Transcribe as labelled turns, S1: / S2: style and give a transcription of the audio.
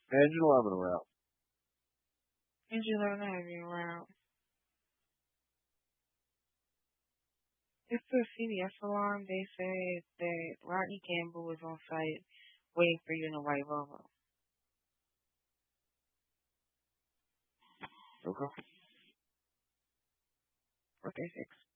S1: Engine 11 route.
S2: Engine 11 having around. It's the CBS alarm. They said that Rodney Campbell was on site waiting for you in a white Volvo.
S1: Okay.
S2: 436.